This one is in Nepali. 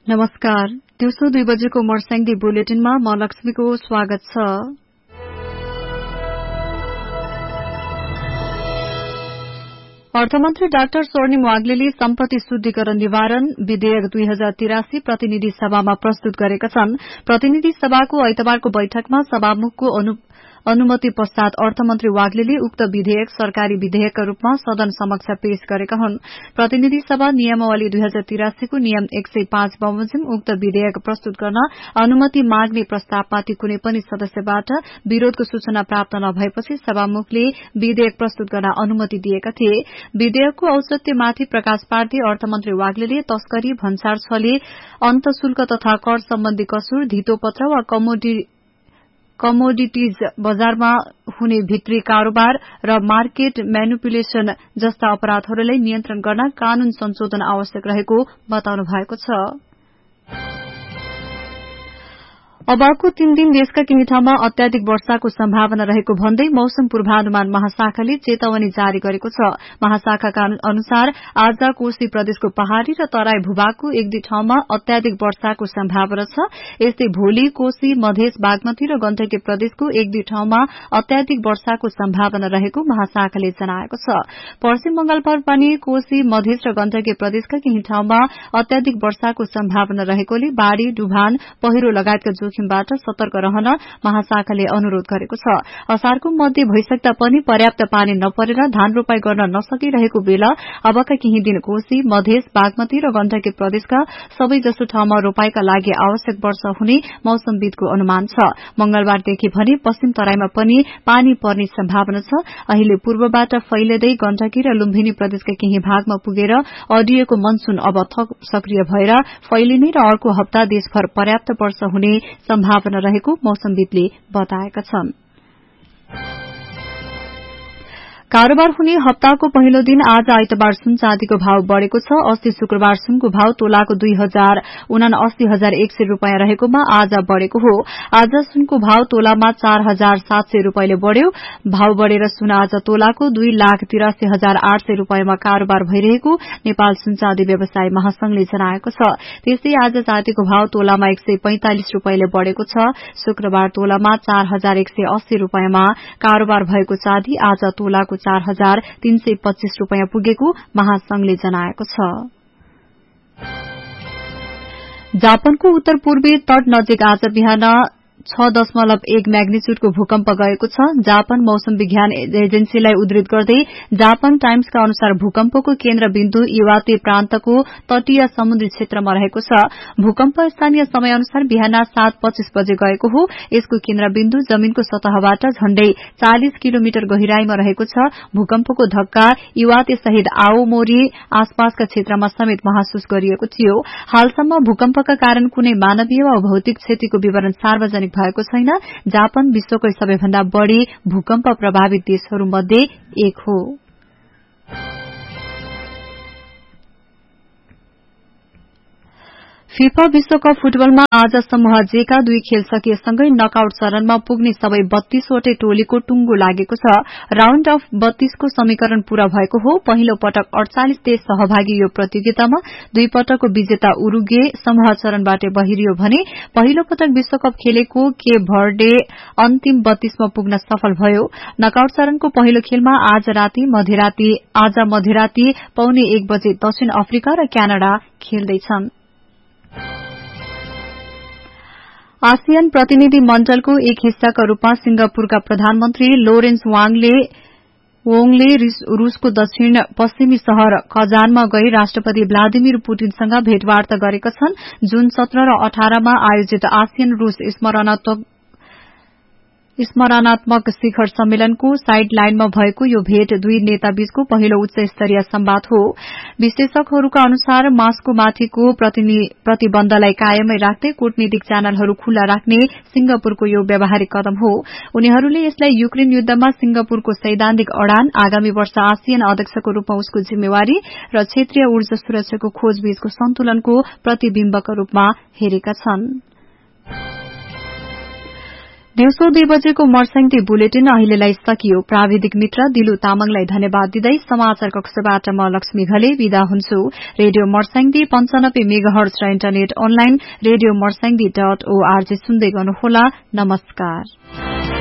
नमस्कार, दिउँसो 2 बजेको मर्स्याङ्दी बुलेटिनमा म लक्ष्मीको स्वागत छ। अर्थमन्त्री डाक्टर स्वर्णिम वाग्लेले सम्पत्ति शुद्धिकरण निवारण विधेयक 2083 प्रतिनिधि सभामा प्रस्तुत गरेका छन्। प्रतिनिधि सभाको आइतबारको बैठकमा सभामुखको अनुमति पश्चात अर्थमन्त्री वाग्लेले उक्त विधेयक सरकारी विधेयकका रूपमा सदन समक्ष पेश गरेका हुन्। प्रतिनिधि सभा नियमावली 2083 को नियम 105 बमोजिम उक्त विधेयक प्रस्तुत गर्न अनुमति माग्ने प्रस्तावमाथि कुनै पनि सदस्यबाट विरोधको सूचना प्राप्त नभएपछि सभामुखले विधेयक प्रस्तुत गर्न अनुमति दिएका थिए। विधेयकको औचित्यमाथि प्रकाश पार्दै अर्थमन्त्री वाग्लेले तस्करी, भन्सार छले, अन्तशुल्क तथा कर सम्बन्धी कसुर, धितोपत्र वा कमोडिटीज बजारमा हुने भित्री कारोबार र मार्केट म्यानिपुलेशन जस्ता अपराधहरूलाई नियन्त्रण गर्न कानून संशोधन आवश्यक रहेको बताउनु भएको छ। अबको 3 दिन देशका केही ठाउँमा अत्याधिक वर्षाको सम्भावना रहेको भन्दै मौसम पूर्वानुमान महाशाखाले चेतावनी जारी गरेको छ। महाशाखाका अनुसार आज कोशी प्रदेशको पहाड़ी र तराई भूभागको 1-2 ठाउँमा अत्याधिक वर्षाको सम्भावना छ। यस्तै भोलि कोशी, मधेस, बागमती र गण्डकी प्रदेशको 1-2 ठाउँमा अत्याधिक वर्षाको सम्भावना रहेको महाशाखाले जनाएको छ। पश्चिम बंगालमा पनि कोशी, मधेस र गण्डकी प्रदेशका केही ठाउँमा अत्याधिक वर्षाको सम्भावना रहेकोले बाढ़ी, डुबान, पहिरो लगायतका जोखिमबाट सतर्क रहन महाशाखाले अनुरोध गरेको छ। असारको मध्य भइसक्दा पनि पर्याप्त पानी नपरेर धान रोपाई गर्न नसकिरहेको बेला अबका केही दिन कोशी, मधेस, बागमती र गण्डकी प्रदेशका सबैजसो ठाउँमा रोपाईका लागि आवश्यक वर्षा हुने मौसमविदको अनुमान छ। मंगलबारदेखि भने पश्चिम तराईमा पनि पानी पर्ने सम्भावना छ। अहिले पूर्वबाट फैलिँदै गण्डकी र लुम्बिनी प्रदेशका केही भागमा पुगेर अडिएको मनसून अब थप सक्रिय भएर फैलिने र अर्को हप्ता देशभर पर्याप्त वर्षा हुने सम्भावना रहेको मौसमविदले बताएका छन्। कारोबार हुने हप्ताको पहिलो दिन आज आइतबार सुन चाँदीको भाव बढ़ेको छ। अस्ति शुक्रबार सुनको भाव तोलाको 2,79,100 रूपियाँ रहेकोमा आज बढ़ेको हो। आज सुनको भाव तोलामा 4,700 रूपियाँले बढ़्यो। भाव बढ़ेर सुन आज तोलाको 2,83,800 रूपियाँमा कारोबार भइरहेको नेपाल सुन चाँदी व्यवसाय महासंघले जनाएको छ। त्यस्तै आज चाँदीको भाव तोलामा 145 रूपियाँले बढ़ेको छ। शुक्रबार तोलामा 4,180 रूपियाँमा कारोबार भएको चाँदी आज तोलाको 4,325 रूपियाँ पुगेको महासंघले जनाएको छ। जापानको उत्तर पूर्वी तट नजिक आज बिहान 6.1 म्याग्निच्युडको भूकम्प गएको छ। जापान मौसम विज्ञान एजेन्सीलाई उद्धृत गर्दै जापान टाइम्सका अनुसार भूकम्पको केन्द्रबिन्दु इवाते प्रान्तको तटीय समुद्री क्षेत्रमा रहेको छ। भूकम्प स्थानीय समय अनुसार बिहान 7:25 बजे गएको हो। यसको केन्द्रबिन्दु जमीनको सतहबाट झण्डै 40 किलोमिटर गहिराईमा रहेको छ। भूकम्पको धक्का इवाते सहित आओमोरी आसपासका क्षेत्रमा समेत महसुस गरिएको थियो। हालसम्म भूकम्पका कारण कुनै मानवीय वा भौतिक क्षतिको विवरण सार्वजनिक भएको छैन। जापान विश्वकै सबैभन्दा बढ़ी भूकम्प प्रभावित देशहरूमध्ये एक हो। फिफा विश्वकप फुटबलमा आज समूह जेका 2 खेल सकिएसँगै नकआउट चरणमा पुग्ने सबै 32 वटै टोलीको टुंगो लागेको छ। राउण्ड अफ 32 को समीकरण पूरा भएको हो। पहिलो पटक 48 देश सहभागी यो प्रतियोगितामा 2 पटकको विजेता उरुग्वे समूह चरणबाट बहिरियो भने पहिलो पटक विश्वकप खेलेको केप भर्डे अन्तिम 32 मा पुग्न सफल भयो। नकआउट चरणको पहिलो खेलमा आज मध्यराती 1:15 बजे दक्षिण अफ्रिका र क्यानाडा खेल्दैछन्। आसियान प्रतिनिधि मण्डलको एक हिस्साका रूपमा सिंगापुरका प्रधानमन्त्री लोरेन्स वोङले रूसको दक्षिण पश्चिमी शहर कजानमा गई राष्ट्रपति भ्लादिमिर पुटिनसँग भेटवार्ता गरेका छन्। जुन 17 र 18 मा आयोजित आसियान रूस स्मरणात्मक शिखर सम्मेलनको साइड लाइनमा भएको यो भेट दुई नेताबीचको पहिलो उच्च स्तरीय संवाद हो। विश्लेषकहरूका अनुसार मास्कोमाथिको प्रतिबन्धलाई कायमै राख्दै कूटनीतिक च्यानलहरू खुल्ला राख्ने सिंगापुरको यो व्यावहारिक कदम हो। उनीहरूले यसलाई युक्रेन युद्धमा सिंगापुरको सैद्धान्तिक अडान, आगामी वर्ष आसियान अध्यक्षको रूपमा उसको जिम्मेवारी र क्षेत्रीय ऊर्जा सुरक्षाको खोजबीचको सन्तुलनको प्रतिबिम्बका रूपमा हेरेका छन्। दिउँसो 2 बजेको मर्स्याङदी बुलेटिन अहिलेलाई सकियो। प्राविधिक मित्र दिलु तामाङलाई धन्यवाद दिँदै समाचार कक्षबाट म लक्ष्मी घले विदा हुन्छु। रेडियो मर्स्याङदी 95 मेगाहर्ज र internet online radio Marsyangdi .org सुन्दै गर्नुहोला। नमस्कार।